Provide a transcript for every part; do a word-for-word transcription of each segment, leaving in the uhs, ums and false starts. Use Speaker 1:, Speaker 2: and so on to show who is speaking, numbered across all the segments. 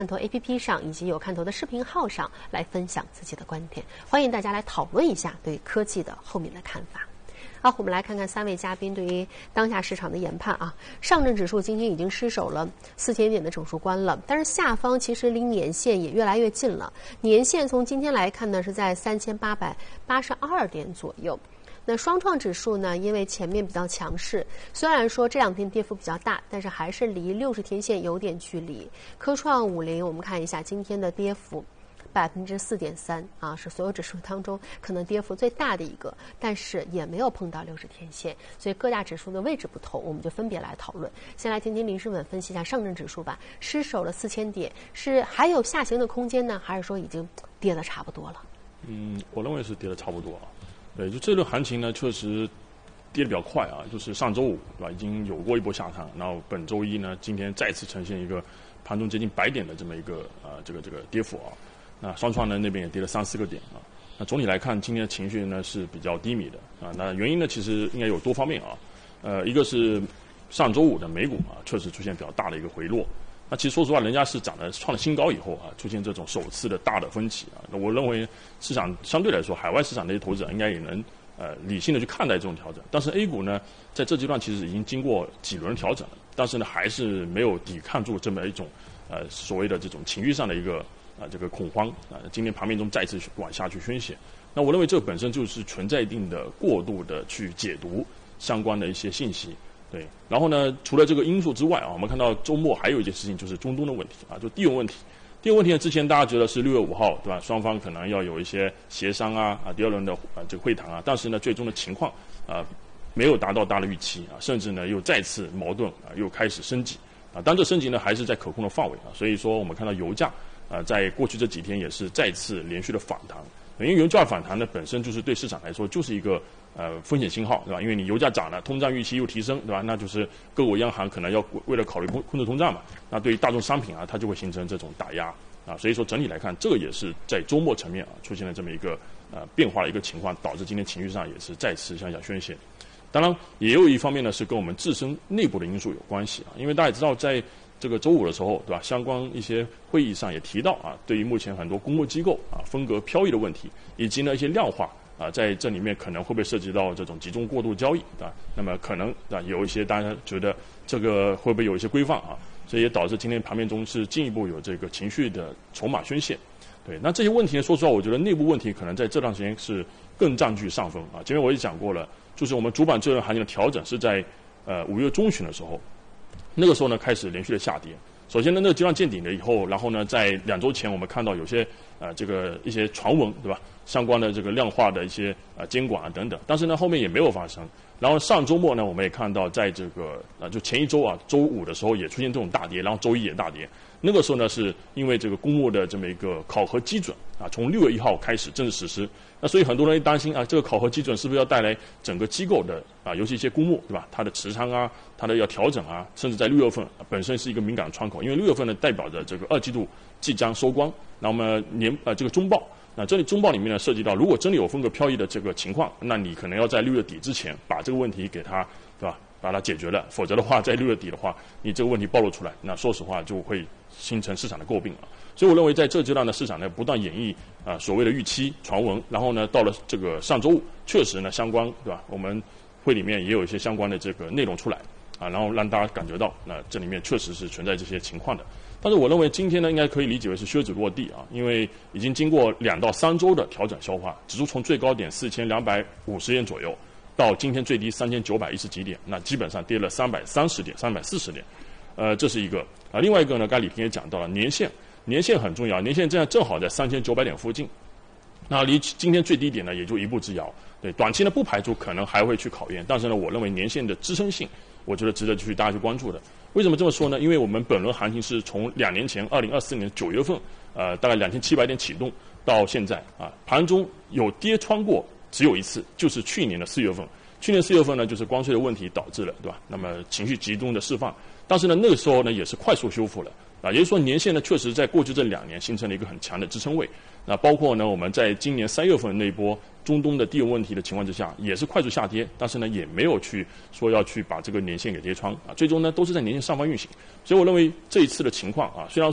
Speaker 1: 看头 A P P 上以及有看头的视频号上来分享自己的观点，欢迎大家来讨论一下对科技的后面的看法。好，我们来看看三位嘉宾对于当下市场的研判啊。上证指数今天已经失守了四千点的整数关了，但是下方其实离年线也越来越近了。年线从今天来看呢，是在三千八百八十二点左右。那双创指数呢，因为前面比较强势，虽然说这两天跌幅比较大，但是还是离六十天线有点距离。科创五零，我们看一下今天的跌幅。百分之四点三啊，是所有指数当中可能跌幅最大的一个，但是也没有碰到六十天线，所以各大指数的位置不同，我们就分别来讨论。先来听听林诗稳分析一下上证指数吧，失守了四千点，是还有下行的空间呢，还是说已经跌得差不多了？
Speaker 2: 嗯，我认为是跌得差不多啊。对，就这轮行情呢，确实跌得比较快啊，就是上周五对吧，已经有过一波下探，然后本周一呢，今天再次呈现一个盘中接近百点的这么一个呃这个这个跌幅啊。那双创呢那边也跌了三四个点啊。那总体来看，今天的情绪呢是比较低迷的啊。那原因呢其实应该有多方面啊。呃，一个是上周五的美股啊确实出现比较大的一个回落。那其实说实话，人家是涨了创了新高以后啊，出现这种首次的大的分歧啊。那我认为市场相对来说，海外市场的一些投资者应该也能呃理性的去看待这种调整。但是 A 股呢，在这阶段其实已经经过几轮调整了，但是呢还是没有抵抗住这么一种呃所谓的这种情绪上的一个。啊，这个恐慌啊，今天盘面中再次往下去宣泄。那我认为这本身就是存在一定的过度的去解读相关的一些信息，对。然后呢，除了这个因素之外啊，我们看到周末还有一件事情就是中东的问题啊，就地缘问题。地缘问题呢，之前大家觉得是六月五号对吧？双方可能要有一些协商啊啊，第二轮的啊这个会谈啊，但是呢，最终的情况啊没有达到大家的预期啊，甚至呢又再次矛盾啊又开始升级啊，但这升级呢还是在可控的范围啊，所以说我们看到油价。呃，在过去这几天也是再次连续的反弹，因为油价反弹呢本身就是对市场来说就是一个呃风险信号，对吧？因为你油价涨了，通胀预期又提升，对吧？那就是各国央行可能要为了考虑控控制通胀嘛，那对于大宗商品啊，它就会形成这种打压啊，所以说整体来看，这个也是在周末层面啊出现了这么一个呃变化的一个情况，导致今天情绪上也是再次向下宣泄。当然，也有一方面呢是跟我们自身内部的因素有关系啊，因为大家也知道在。这个周五的时候，对吧？相关一些会议上也提到啊，对于目前很多公募机构啊风格飘逸的问题，以及呢一些量化啊，在这里面可能会不会涉及到这种集中过度交易，对吧？那么可能啊有一些大家觉得这个会不会有一些规范啊？这也导致今天盘面中是进一步有这个情绪的筹码宣泄。对，那这些问题呢，说实话，我觉得内部问题可能在这段时间是更占据上风啊。前面我也讲过了，就是我们主板这轮行情的调整是在呃五月中旬的时候。那个时候呢，开始连续的下跌。首先呢，那个阶段见顶了以后，然后呢，在两周前我们看到有些呃这个一些传闻，对吧？相关的这个量化的一些呃监管啊等等，但是呢后面也没有发生。然后上周末呢，我们也看到在这个呃就前一周啊，周五的时候也出现这种大跌，然后周一也大跌。那个时候呢，是因为这个公募的这么一个考核基准啊，从六月一号开始正式实施。那所以很多人担心啊，这个考核基准是不是要带来整个机构的啊，尤其一些公募对吧？它的持仓啊，它的要调整啊，甚至在六月份本身是一个敏感的窗口，因为六月份呢代表着这个二季度即将收官，那么年呃这个中报。那这里中报里面呢，涉及到如果真的有风格飘逸的这个情况，那你可能要在六月底之前把这个问题给它，对吧？把它解决了，否则的话，在六月底的话，你这个问题暴露出来，那说实话就会形成市场的诟病了。所以我认为在这阶段的市场呢，不断演绎啊、呃、所谓的预期传闻，然后呢，到了这个上周五，确实呢相关对吧？我们会里面也有一些相关的这个内容出来啊，然后让大家感觉到那这里面确实是存在这些情况的。但是我认为今天呢，应该可以理解为是靴子落地啊，因为已经经过两到三周的调整消化，指数从最高点四千两百五十点左右，到今天最低三千九百一十几点，那基本上跌了三百三十点、三百四十点，呃，这是一个啊。另外一个呢，刚才李平也讲到了年线，年线很重要，年线这样正好在三千九百点附近，那离今天最低点呢也就一步之遥。对，短期呢不排除可能还会去考验，但是呢，我认为年线的支撑性，我觉得值得去大家去关注的。为什么这么说呢？因为我们本轮行情是从两年前二零二四年九月份，呃，大概两千七百点启动到现在啊，盘中有跌穿过只有一次，就是去年的四月份。去年四月份呢，就是关税的问题导致了，对吧？那么情绪集中的释放，但是呢，那个时候呢也是快速修复了啊，也就是说年线呢确实在过去这两年形成了一个很强的支撑位。那包括呢，我们在今年三月份那一波中东的地缘问题的情况之下，也是快速下跌，但是呢也没有去说要去把这个年线给跌穿啊，最终呢都是在年线上方运行。所以我认为这一次的情况啊，虽然说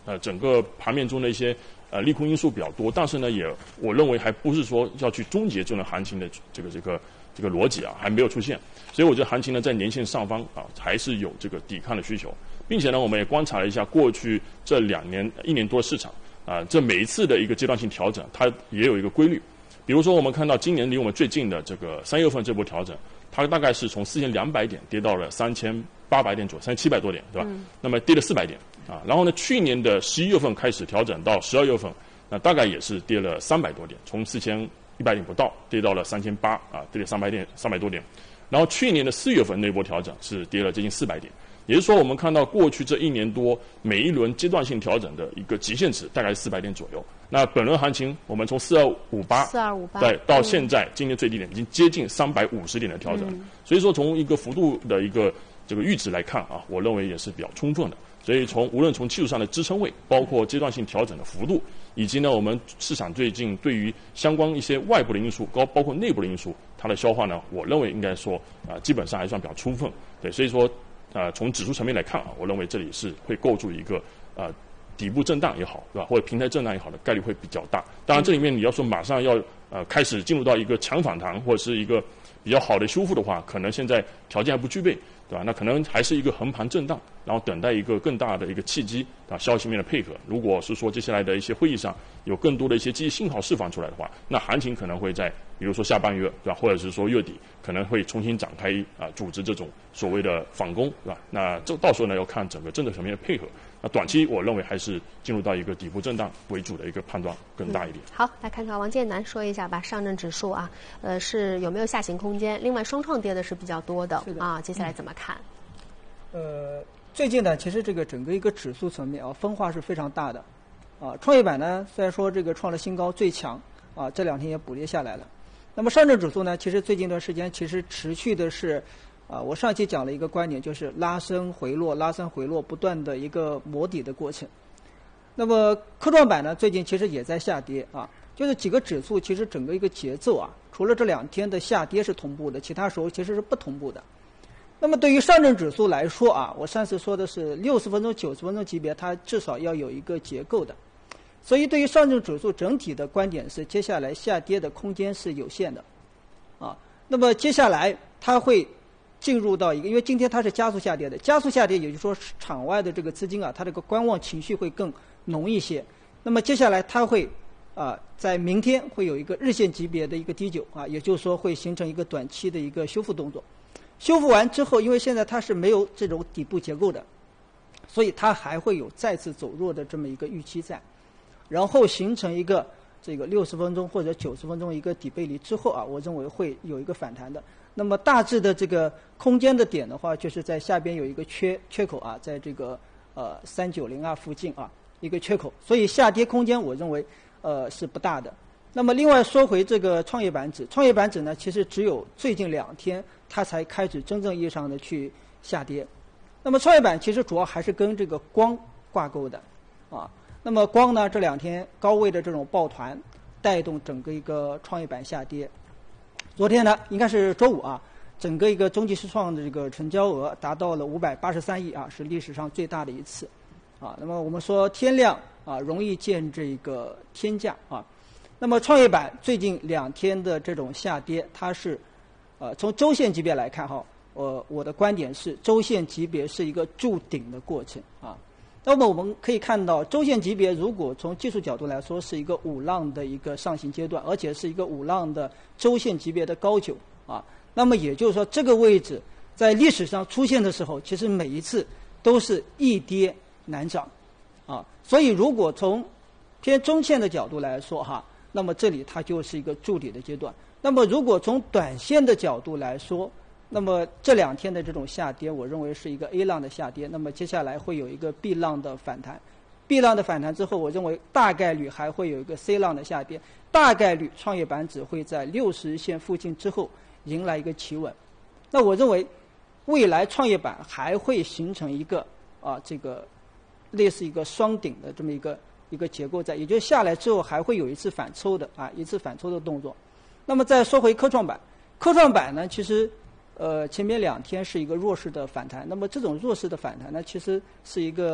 Speaker 2: 呃，整个盘面中的一些呃利空因素比较多，但是呢，也我认为还不是说要去终结这轮行情的这个这个这个逻辑啊，还没有出现。所以我觉得行情呢，在年线上方啊，还是有这个抵抗的需求，并且呢，我们也观察了一下过去这两年一年多的市场啊，这每一次的一个阶段性调整，它也有一个规律。比如说，我们看到今年离我们最近的这个三月份这波调整，它大概是从四千两百点跌到了三千八百点左右，三千七百多点，对吧？嗯、那么跌了四百点啊。然后呢，去年的十一月份开始调整到十二月份，那大概也是跌了三百多点，从四千一百点不到跌到了三千八啊，跌了三百点，三百多点。然后去年的四月份那波调整是跌了接近四百点。也就是说，我们看到过去这一年多，每一轮阶段性调整的一个极限值大概是四百点左右。那本轮行情，我们从四二五八，
Speaker 1: 四二五八，
Speaker 2: 对，到现在今年最低点已经接近三百五十点的调整。嗯、所以说，从一个幅度的一个这个阈值来看啊，我认为也是比较充分的。所以从无论从技术上的支撑位，包括阶段性调整的幅度，以及呢我们市场最近对于相关一些外部的因素，高包括内部的因素，它的消化呢，我认为应该说啊、呃，基本上还算比较充分。对，所以说。呃，从指数层面来看啊，我认为这里是会构筑一个呃底部震荡也好，对吧？或者平台震荡也好的概率会比较大。当然，这里面你要说马上要呃开始进入到一个强反弹或者是一个比较好的修复的话，可能现在条件还不具备，对吧？那可能还是一个横盘震荡，然后等待一个更大的一个契机啊，消息面的配合。如果是说接下来的一些会议上有更多的一些积极信号释放出来的话，那行情可能会在比如说下半月，对吧？或者是说月底可能会重新展开啊、呃，组织这种所谓的反攻，对吧？那这到时候呢要看整个政策层面的配合。那短期我认为还是进入到一个底部震荡为主的一个判断更大一点。
Speaker 1: 嗯、好，来看看王建南说一下吧，上证指数啊，呃是有没有下行空间？另外，双创跌的是比较多的，
Speaker 3: 的
Speaker 1: 啊，接下来怎么看？
Speaker 3: 呃，最近呢，其实这个整个一个指数层面啊，分化是非常大的，啊，创业板呢虽然说这个创了新高最强，啊，这两天也补跌下来了。那么上证指数呢，其实最近一段时间其实持续的是，啊，我上期讲了一个观点，就是拉升回落、拉升回落不断的一个磨底的过程。那么科创板呢，最近其实也在下跌啊，就是几个指数其实整个一个节奏啊，除了这两天的下跌是同步的，其他时候其实是不同步的。那么对于上证指数来说啊，我上次说的是六十分钟、九十分钟级别，它至少要有一个结构的。所以对于上证指数整体的观点是，接下来下跌的空间是有限的，啊，那么接下来它会进入到一个，因为今天它是加速下跌的，加速下跌，也就是说场外的这个资金啊，它这个观望情绪会更浓一些。那么接下来它会啊，在明天会有一个日线级别的一个低九啊，也就是说会形成一个短期的一个修复动作。修复完之后，因为现在它是没有这种底部结构的，所以它还会有再次走弱的这么一个预期在。然后形成一个这个六十分钟或者九十分钟一个底背离之后啊，我认为会有一个反弹的。那么大致的这个空间的点的话，就是在下边有一个缺缺口啊，在这个呃三九零啊附近啊一个缺口，所以下跌空间我认为呃是不大的。那么另外说回这个创业板指，创业板指呢，其实只有最近两天它才开始真正意义上的去下跌。那么创业板其实主要还是跟这个光挂钩的啊。那么光呢，这两天高位的这种抱团，带动整个一个创业板下跌。昨天呢，应该是周五啊，整个一个中级市创的这个成交额达到了五百八十三亿啊，是历史上最大的一次啊。那么我们说天量啊，容易见这个天价啊。那么创业板最近两天的这种下跌，它是呃从周线级别来看哈，呃我的观点是周线级别是一个筑顶的过程啊。那么我们可以看到，周线级别如果从技术角度来说是一个五浪的一个上行阶段，而且是一个五浪的周线级别的高九啊，那么也就是说这个位置在历史上出现的时候，其实每一次都是易跌难涨啊。所以如果从偏中线的角度来说哈，那么这里它就是一个筑底的阶段。那么如果从短线的角度来说，那么这两天的这种下跌，我认为是一个 A 浪的下跌。那么接下来会有一个 B 浪的反弹 ，B 浪的反弹之后，我认为大概率还会有一个 C 浪的下跌，大概率创业板指会在六十日线附近之后迎来一个企稳。那我认为未来创业板还会形成一个啊这个类似一个双顶的这么一个一个结构在，也就是下来之后还会有一次反抽的啊一次反抽的动作。那么再说回科创板，科创板呢其实。呃，前面两天是一个弱势的反弹，那么这种弱势的反弹呢，其实是一个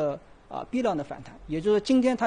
Speaker 3: 啊 B 浪的反弹，也就是说今天它